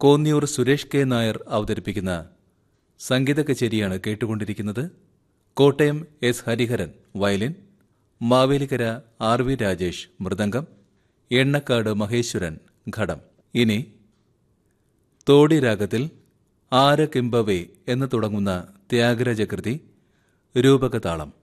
Konniyoor Suresh K Nair അവതരിപ്പിക്കുന്ന സംഗീത കച്ചേരിയാണ് കേട്ടുകൊണ്ടിരിക്കുന്നത്. Kottayam S Hariharan violin, Mavelikkara R V Rajesh mridangam, Ennakkad Maheshwaran ഘടം. ഇനി തോടി രാഗത്തിൽ ആര കിംബവേ എന്ന് തുടങ്ങുന്ന ത്യാഗരാജകൃതി രൂപകതാളം.